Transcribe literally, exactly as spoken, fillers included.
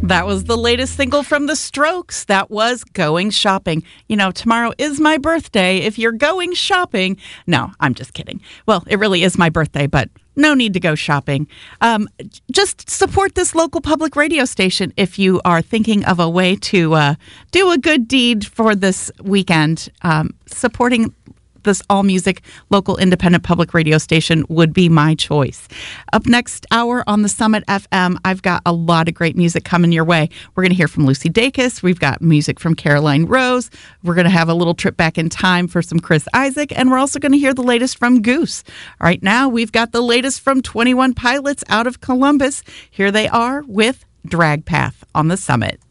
That was the latest single from The Strokes. That was Going Shopping. You know, tomorrow is my birthday. If you're going shopping, no, I'm just kidding. Well, it really is my birthday, but no need to go shopping. Um, just support this local public radio station if you are thinking of a way to uh, do a good deed for this weekend. Um, supporting this all-music local independent public radio station would be my choice. Up next hour on the Summit F M, I've got a lot of great music coming your way. We're going to hear from Lucy Dacus. We've got music from Caroline Rose. We're going to have a little trip back in time for some Chris Isaak, and we're also going to hear the latest from Goose. Right now, we've got the latest from twenty-one Pilots out of Columbus. Here they are with Drag Path on the Summit.